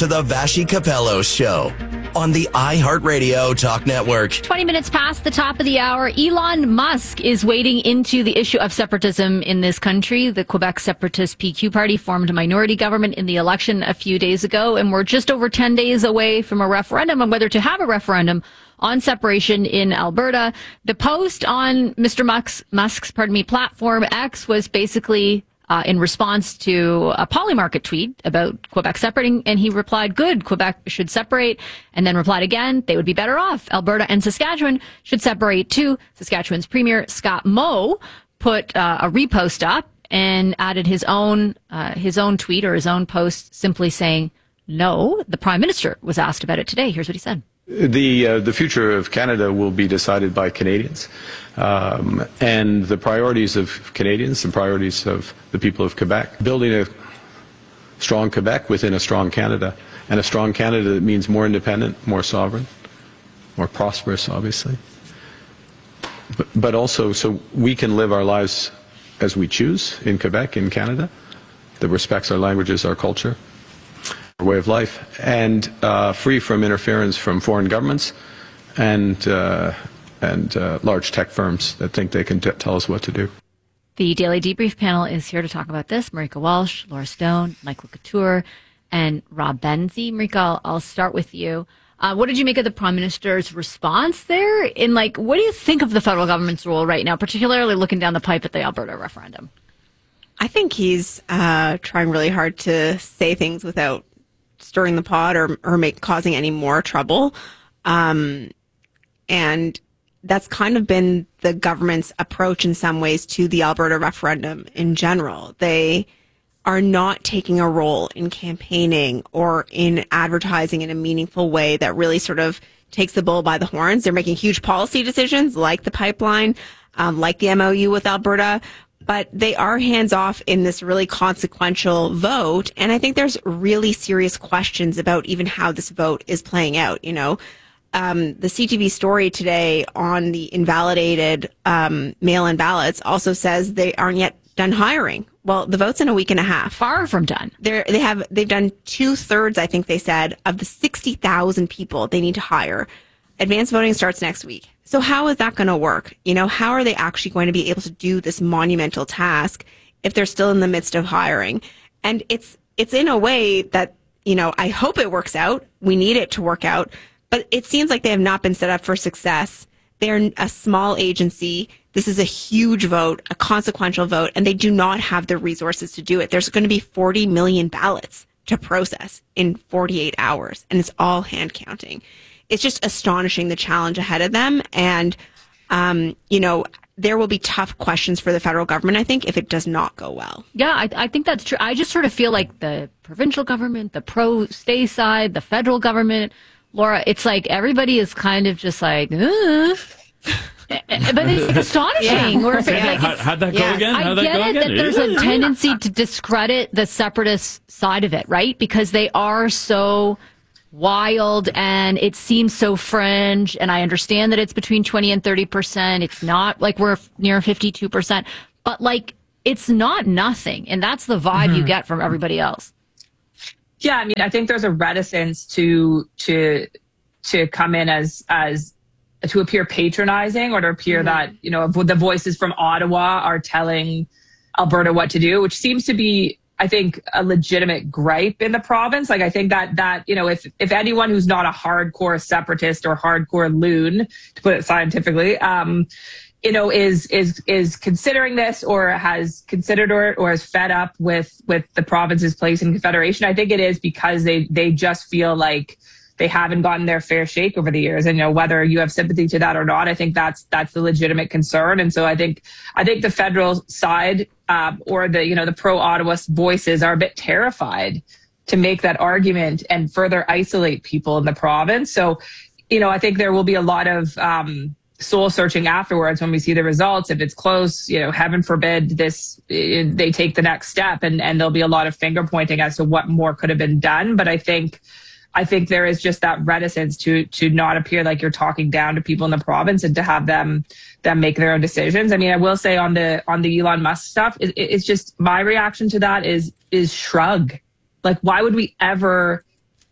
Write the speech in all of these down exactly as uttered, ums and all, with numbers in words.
to the Vashi Capello Show on the iHeartRadio Talk Network. twenty minutes past the top of the hour, Elon Musk is wading into the issue of separatism in this country. The Quebec Separatist P Q Party formed a minority government in the election a few days ago, and we're just over ten days away from a referendum on whether to have a referendum on separation in Alberta. The post on Mister Musk's, Musk's pardon me, platform X was basically Uh, in response to a Polymarket tweet about Quebec separating, and he replied, good, Quebec should separate, and then replied again, they would be better off. Alberta and Saskatchewan should separate too. Saskatchewan's Premier Scott Moe put uh, a repost up and added his own uh, his own tweet or his own post simply saying, no. The Prime Minister was asked about it today. Here's what he said. The uh, the future of Canada will be decided by Canadians, um, and the priorities of Canadians, the priorities of the people of Quebec. Building a strong Quebec within a strong Canada, and a strong Canada that means more independent, more sovereign, more prosperous, obviously, but, but also so we can live our lives as we choose in Quebec, in Canada, that respects our languages, our culture, our way of life, and uh, free from interference from foreign governments and uh, and uh, large tech firms that think they can t- tell us what to do. The Daily Debrief panel is here to talk about this. Marika Walsh, Laura Stone, Michael Couture, and Rob Benzie. Marika, I'll, I'll start with you. Uh, what did you make of the Prime Minister's response there? In like, what do you think of the federal government's role right now, particularly looking down the pipe at the Alberta referendum? I think he's uh, trying really hard to say things without stirring the pot or, or make causing any more trouble. Um, and that's kind of been the government's approach in some ways to the Alberta referendum in general. They are not taking a role in campaigning or in advertising in a meaningful way that really sort of takes the bull by the horns. They're making huge policy decisions like the pipeline, um, like the M O U with Alberta, but they are hands-off in this really consequential vote. And I think there's really serious questions about even how this vote is playing out. You know, um, the C T V story today on the invalidated um, mail-in ballots also says they aren't yet done hiring. Well, the vote's in a week and a half. Far from done. They're, they have, they've done two-thirds, I think they said, of the sixty thousand people they need to hire. Advanced voting starts next week. So how is that going to work? You know, how are they actually going to be able to do this monumental task if they're still in the midst of hiring? And it's it's in a way that, you know, I hope it works out. We need it to work out. But it seems like they have not been set up for success. They're a small agency. This is a huge vote, a consequential vote, and they do not have the resources to do it. There's going to be forty million ballots to process in forty-eight hours, and it's all hand counting. It's just astonishing, the challenge ahead of them. And, um, you know, there will be tough questions for the federal government, I think, if it does not go well. Yeah, I, I think that's true. I just sort of feel like the provincial government, the pro-stay side, the federal government, Laura, it's like everybody is kind of just like, ugh. But it's astonishing. Yeah. Or if it, yeah. like, How, how'd that go yeah. again? How'd I that get go it again? that there's a tendency to discredit the separatist side of it, right? Because they are so wild and it seems so fringe. And I understand that it's between twenty and thirty percent. It's not like we're near fifty-two percent, but like it's not nothing. And that's the vibe mm-hmm. you get from everybody else. Yeah, I mean, I think there's a reticence to to to come in as as to appear patronizing or to appear mm-hmm. that, you know, the voices from Ottawa are telling Alberta what to do, which seems to be, I think, a legitimate gripe in the province. Like, I think that, that you know, if, if anyone who's not a hardcore separatist or hardcore loon, to put it scientifically, um, you know, is, is, is considering this or has considered it or is fed up with, with the province's place in Confederation, I think it is because they, they just feel like they haven't gotten their fair shake over the years. And, you know, whether you have sympathy to that or not, I think that's, that's the legitimate concern. And so I think, I think the federal side, um, or the, you know, the pro-Ottawa voices are a bit terrified to make that argument and further isolate people in the province. So, you know, I think there will be a lot of, um, soul searching afterwards when we see the results. If it's close, you know, heaven forbid this, they take the next step, and, and there'll be a lot of finger pointing as to what more could have been done. But I think, I think there is just that reticence to to not appear like you're talking down to people in the province and to have them them make their own decisions. I mean, I will say on the on the Elon Musk stuff, it, it's just my reaction to that is is shrug. Like, why would we ever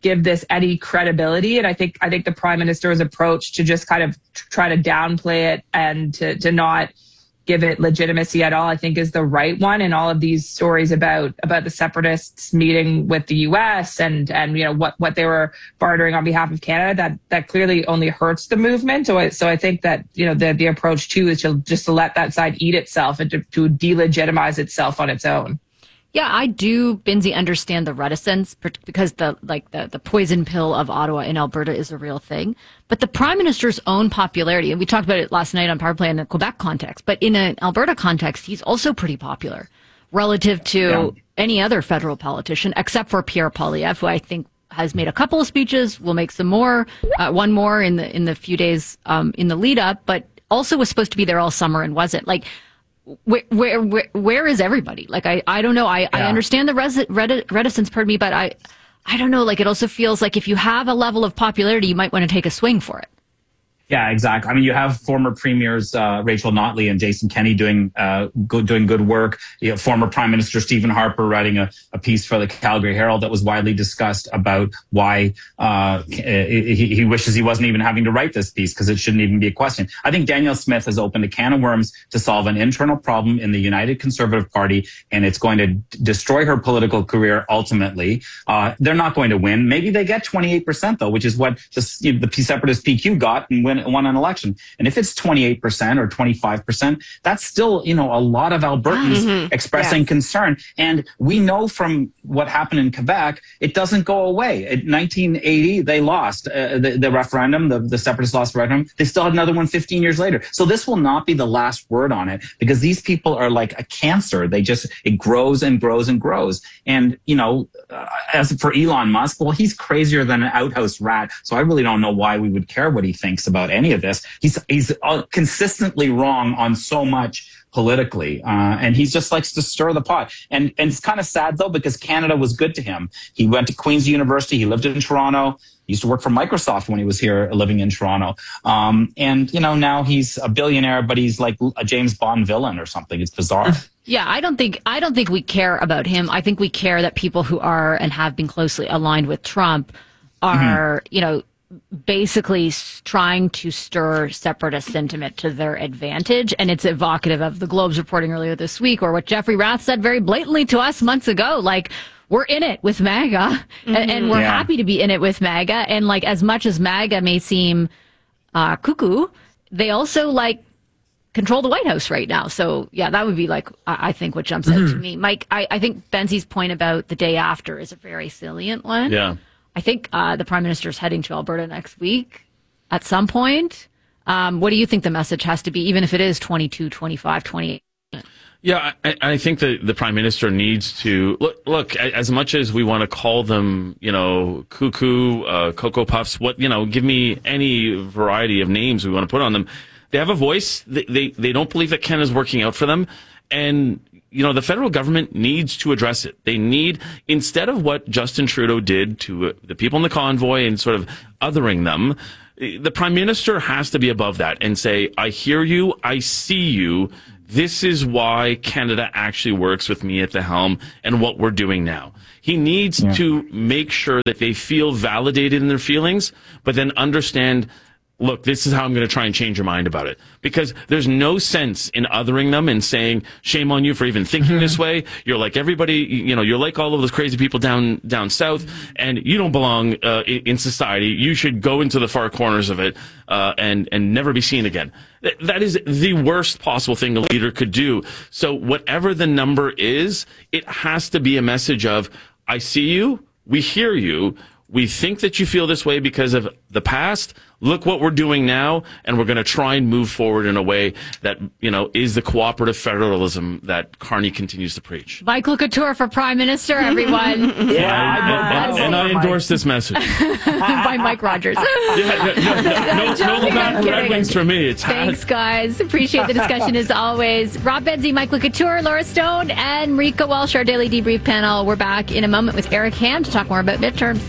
give this any credibility. And I think I think the Prime Minister's approach to just kind of try to downplay it and to, to not give it legitimacy at all, I think is the right one. And all of these stories about about the separatists meeting with the U S and and you know what what they were bartering on behalf of Canada, that that clearly only hurts the movement. So I, so I think that you know the the approach too is to just to let that side eat itself and to, to delegitimize itself on its own. Yeah, I do, Binzi, understand the reticence because the like the, the poison pill of Ottawa in Alberta is a real thing. But the Prime Minister's own popularity, and we talked about it last night on Power Play in a Quebec context, but in an Alberta context, he's also pretty popular relative to yeah. any other federal politician, except for Pierre Poilievre, who I think has made a couple of speeches, will make some more, uh, one more in the in the few days um, in the lead up, but also was supposed to be there all summer and wasn't. Like, Where, where, where, where is everybody? Like, I, I don't know. I, yeah. I understand the res- reticence, pardon me, but I, I don't know. Like, it also feels like if you have a level of popularity, you might want to take a swing for it. Yeah, exactly. I mean, you have former premiers uh, Rachel Notley and Jason Kenney doing uh, good doing good work. You have former Prime Minister Stephen Harper writing a, a piece for the Calgary Herald that was widely discussed about why uh, he, he wishes he wasn't even having to write this piece because it shouldn't even be a question. I think Danielle Smith has opened a can of worms to solve an internal problem in the United Conservative Party, and it's going to d- destroy her political career ultimately. Uh, they're not going to win. Maybe they get twenty-eight percent, though, which is what the, you know, the Separatist P Q got and win won an election. And if it's twenty-eight percent or twenty-five percent, that's still, you know, a lot of Albertans mm-hmm. expressing yes. concern. And we know from what happened in Quebec, it doesn't go away. In nineteen eighty, they lost uh, the, the referendum, the, the separatists lost the referendum. They still had another one fifteen years later. So this will not be the last word on it because these people are like a cancer. They just, it grows and grows and grows. And, you know, uh, as for Elon Musk, well, he's crazier than an outhouse rat. So I really don't know why we would care what he thinks about any of this. He's he's uh, consistently wrong on so much politically, uh, and he just likes to stir the pot. And and it's kind of sad though because Canada was good to him. He went to Queen's University. He lived in Toronto. He used to work for Microsoft when he was here living in Toronto. Um, and you know now he's a billionaire, but he's like a James Bond villain or something. It's bizarre. Yeah, I don't think I don't think we care about him. I think we care that people who are and have been closely aligned with Trump are, mm-hmm. you know, basically trying to stir separatist sentiment to their advantage. And it's evocative of the Globe's reporting earlier this week, or what Jeffrey Rath said very blatantly to us months ago. Like, we're in it with MAGA, mm-hmm. and, and we're yeah. happy to be in it with MAGA. And like, as much as MAGA may seem uh, cuckoo, they also like control the White House right now. So yeah, that would be like, I, I think what jumps mm-hmm. out to me. Mike, I, I think Benzi's point about the day after is a very salient one. Yeah. I think uh, the Prime Minister is heading to Alberta next week at some point. Um, what do you think the message has to be, even if it is twenty-two, twenty-five, twenty-eight? Yeah, I, I think the, the Prime Minister needs to look, look, as much as we want to call them, you know, cuckoo, uh, Cocoa Puffs, what, you know, give me any variety of names we want to put on them. They have a voice. They, they, they don't believe that Canada's working out for them. And, you know, the federal government needs to address it. They need, instead of what Justin Trudeau did to uh, the people in the convoy and sort of othering them, the Prime Minister has to be above that and say, I hear you, I see you. This is why Canada actually works with me at the helm and what we're doing now. He needs yeah. to make sure that they feel validated in their feelings, but then understand, look, this is how I'm going to try and change your mind about it. Because there's no sense in othering them and saying, shame on you for even thinking this way. You're like everybody, you know, you're like all of those crazy people down down south, and you don't belong uh, in society. You should go into the far corners of it uh, and, and never be seen again. That is the worst possible thing a leader could do. So whatever the number is, it has to be a message of, I see you, we hear you, we think that you feel this way because of the past. Look what we're doing now, and we're going to try and move forward in a way that, you know, is the cooperative federalism that Carney continues to preach. Michael Couture for Prime Minister, everyone. yeah, and, and, and I endorse this message. By Mike Rogers. yeah, no, no, no, no, no Red kidding. Wings for me. It's Thanks, hot. Guys. Appreciate the discussion as always. Rob Benzie, Michael Couture, Laura Stone, and Rika Walsh, our daily debrief panel. We're back in a moment with Eric Ham to talk more about midterms.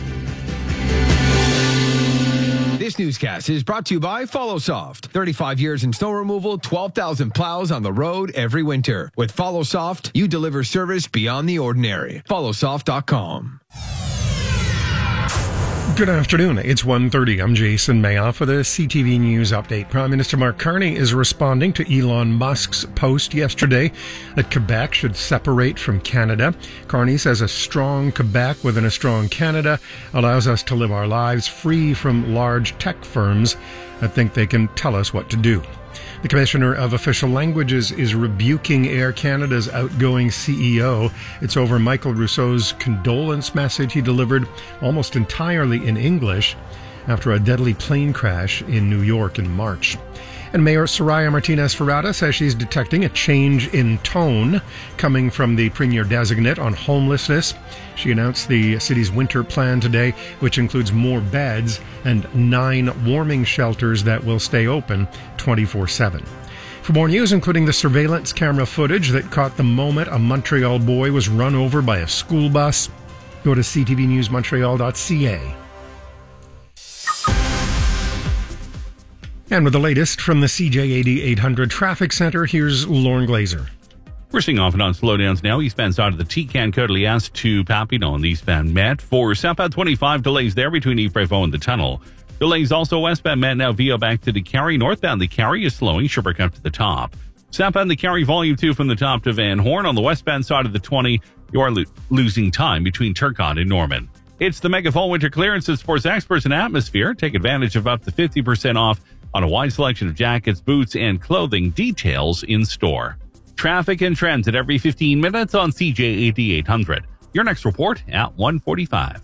This newscast is brought to you by FollowSoft. thirty-five years in snow removal, twelve thousand plows on the road every winter. With FollowSoft, you deliver service beyond the ordinary. follow soft dot com. Good afternoon. It's one thirty. I'm Jason Mayoff with a C T V News update. Prime Minister Mark Carney is responding to Elon Musk's post yesterday that Quebec should separate from Canada. Carney says a strong Quebec within a strong Canada allows us to live our lives free from large tech firms that think they can tell us what to do. The Commissioner of Official Languages is rebuking Air Canada's outgoing C E O. It's over Michael Rousseau's condolence message he delivered almost entirely in English after a deadly plane crash in New York in March. And Mayor Soraya Martinez-Ferrada says she's detecting a change in tone coming from the Premier Designate on homelessness. She announced the city's winter plan today, which includes more beds and nine warming shelters that will stay open twenty-four seven. For more news, including the surveillance camera footage that caught the moment a Montreal boy was run over by a school bus, go to c t v news montreal dot c a. And with the latest from the C J A D eight hundred Traffic Center, here's Lauren Glazer. We're seeing off and on slowdowns now. Eastbound side of the T-Can, Côte-Lias to Papineau and eastbound Met. For southbound twenty-five, delays there between Yves-Prévost and the tunnel. Delays also westbound Met now via back to the Carry. Northbound the Carry is slowing, Sherbrooke up to the top. Southbound the Carry volume two from the top to Van Horn. On the westbound side of the twenty, you are lo- losing time between Turcotte and Norman. It's the Mega Fall Winter Clearance of Sports Experts and Atmosphere. Take advantage of up to fifty percent off on a wide selection of jackets, boots, and clothing. Details in store. Traffic and trends at every fifteen minutes on C J A D eight hundred. Your next report at one forty-five.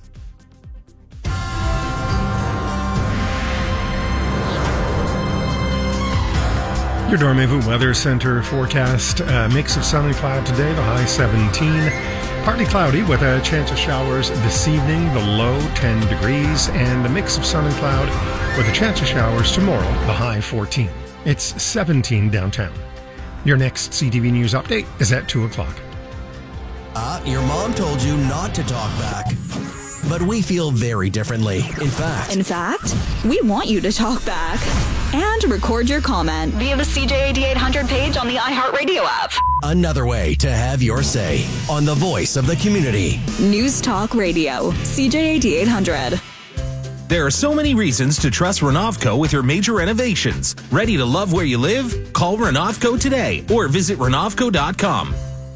Your Dormez-vous Weather Center forecast, a mix of sun and cloud today, the high seventeen. Partly cloudy with a chance of showers this evening, the low ten degrees, and a mix of sun and cloud with a chance of showers tomorrow, the high fourteen. It's seventeen downtown. Your next C T V News update is at two o'clock. Uh, your mom told you not to talk back. But we feel very differently. In fact, In fact, we want you to talk back and record your comment via the C J A D eight hundred page on the iHeartRadio app. another way to have your say on the voice of the community. News Talk Radio, C J A D eight hundred. There are so many reasons to trust Renovco with your major renovations. Ready to love where you live? Call Renovco today or visit renovco dot com.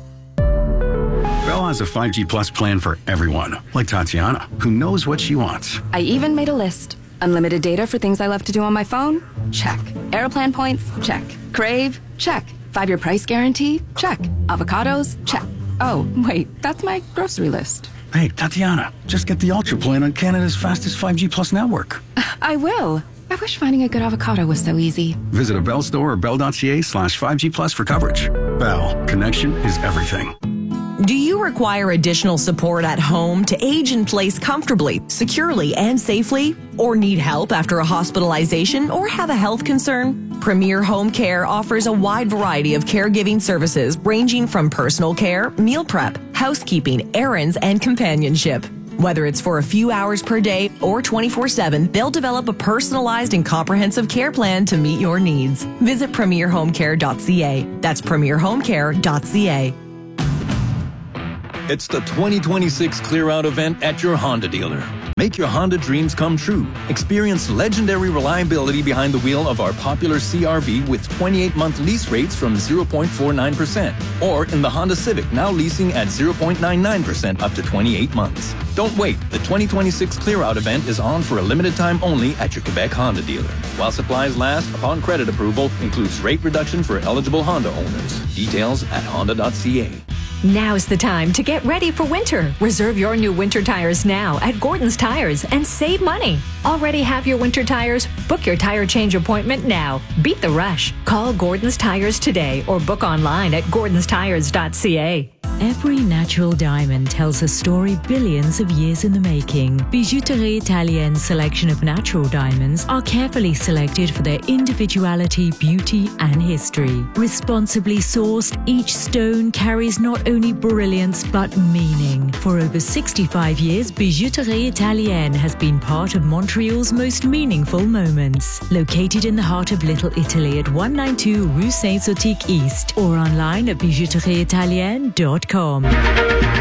Bell has a five G Plus plan for everyone, like Tatiana, who knows what she wants. I even made a list. Unlimited data for things I love to do on my phone? Check. Airplane points? Check. Crave? Check. Five-year price guarantee? Check. Avocados? Check. Oh, wait, that's my grocery list. Hey, Tatiana, just get the Ultra plan on Canada's fastest five G Plus network. I will. I wish finding a good avocado was so easy. Visit a Bell store or bell.ca slash 5G Plus for coverage. Bell, connection is everything. Do you require additional support at home to age in place comfortably, securely, and safely? Or need help after a hospitalization or have a health concern? Premier Home Care offers a wide variety of caregiving services ranging from personal care, meal prep, housekeeping, errands, and companionship. Whether it's for a few hours per day or twenty-four seven, they'll develop a personalized and comprehensive care plan to meet your needs. Visit premier home care dot c a. That's premier home care dot c a. It's the twenty twenty-six Clear Out event at your Honda dealer. Make your Honda dreams come true. Experience legendary reliability behind the wheel of our popular C R V with twenty-eight month lease rates from zero point four nine percent. Or in the Honda Civic, now leasing at zero point nine nine percent up to twenty-eight months. Don't wait. The twenty twenty-six Clear Out event is on for a limited time only at your Quebec Honda dealer. While supplies last, upon credit approval, includes rate reduction for eligible Honda owners. Details at honda dot c a. Now's the time to get ready for winter. Reserve your new winter tires now at Gordon's Tires and save money. Already have your winter tires? Book your tire change appointment now. Beat the rush. Call Gordon's Tires today or book online at gordons tires dot c a. Every natural diamond tells a story billions of years in the making. Bijouterie Italienne's selection of natural diamonds are carefully selected for their individuality, beauty, and history. Responsibly sourced, each stone carries not only brilliance but meaning. For over sixty-five years, Bijouterie Italienne has been part of Montreal's most meaningful moments. Located in the heart of Little Italy at one ninety-two Rue Saint-Zotique East or online at bijouterie italienne dot com.